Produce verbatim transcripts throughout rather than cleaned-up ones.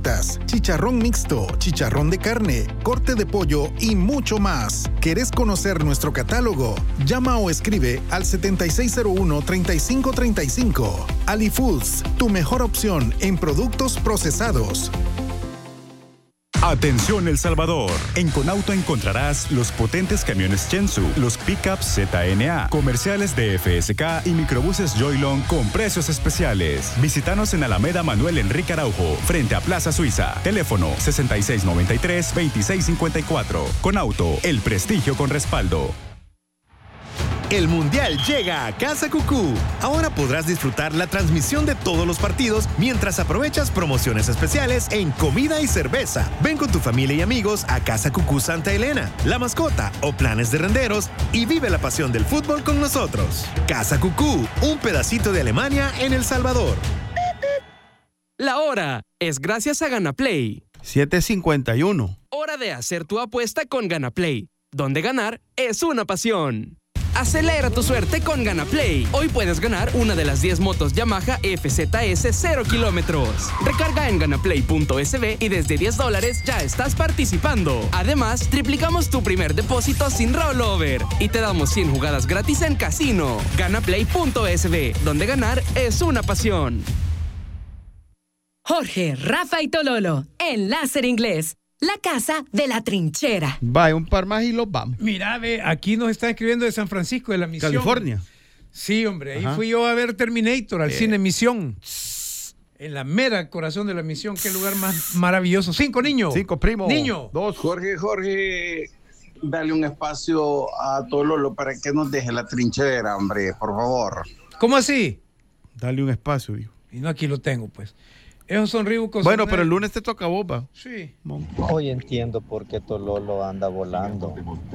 favoritas, chicharrón mixto, chicharrón de carne, corte de pollo y mucho más. ¿Querés conocer nuestro catálogo? Llama o escribe al setenta y seis cero uno, treinta y cinco treinta y cinco. Ali Foods, tu mejor opción en productos procesados. Atención El Salvador, en Conauto encontrarás los potentes camiones Chensu, los pickups Z N A, comerciales de F S K y microbuses Joylon con precios especiales. Visítanos en Alameda Manuel Enrique Araujo, frente a Plaza Suiza. Teléfono sesenta y seis noventa y tres, veintiséis cincuenta y cuatro. Conauto, el prestigio con respaldo. El Mundial llega a Casa Cucú. Ahora podrás disfrutar la transmisión de todos los partidos mientras aprovechas promociones especiales en comida y cerveza. Ven con tu familia y amigos a Casa Cucú Santa Elena, La Mascota o Planes de Renderos y vive la pasión del fútbol con nosotros. Casa Cucú, un pedacito de Alemania en El Salvador. La hora es gracias a Ganaplay. siete cincuenta y uno. Hora de hacer tu apuesta con Ganaplay, donde ganar es una pasión. Acelera tu suerte con Ganaplay. Hoy puedes ganar una de las diez motos Yamaha F Z S cero kilómetros. Recarga en ganaplay punto s b y desde diez dólares ya estás participando. Además, triplicamos tu primer depósito sin rollover y te damos cien jugadas gratis en casino. ganaplay punto s b, donde ganar es una pasión. Jorge, Rafa y Tololo, en Láser Inglés. La casa de la trinchera. Vaya, un par más y los vamos. Mira, ve, aquí nos están escribiendo de San Francisco, de la Misión. California. Sí, hombre, ahí Ajá. fui yo a ver Terminator al eh. cine Misión. En la mera corazón de la Misión, qué lugar más maravilloso. Cinco niños. Cinco primos. Niño. Dos. Jorge, Jorge, dale un espacio a Tololo para que nos deje la trinchera, hombre, por favor. ¿Cómo así? Dale un espacio, dijo. Y no, aquí lo tengo, pues. Esos son ribucos. Bueno, pero el lunes te toca a vos, va. Sí. Hoy entiendo por qué Tololo anda volando.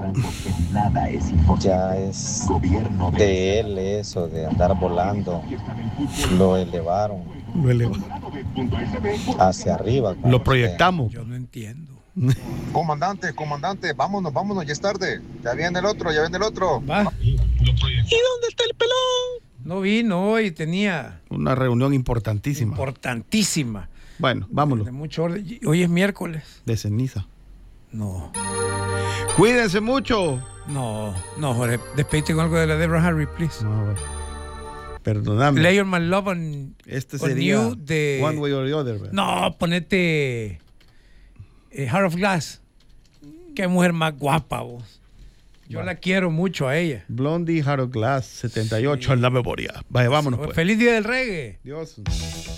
Ya es de él eso, de andar volando. Lo elevaron. Lo elevaron. Hacia arriba. Lo proyectamos. Yo no entiendo. Comandante, comandante, vámonos, vámonos, ya es tarde. Ya viene el otro, ya viene el otro. Va. ¿Y dónde está el pelón? No vino hoy, tenía... Una reunión importantísima. Importantísima. Bueno, vámonos. De mucho orden. Hoy es miércoles. De ceniza. No. Cuídense mucho. No, no, Jorge. Despedite con algo de la Deborah Harry, please. No, bueno. Perdóname. Lay on my love on, Este on sería you de... One Way or the Other, ¿verdad? No, ponete eh, Heart of Glass. Qué mujer más guapa, vos. Yo bueno. la quiero mucho a ella. Blondie Heart of Glass, setenta y ocho sí. En la memoria. Vaya, vámonos pues. Feliz día del reggae. Dios.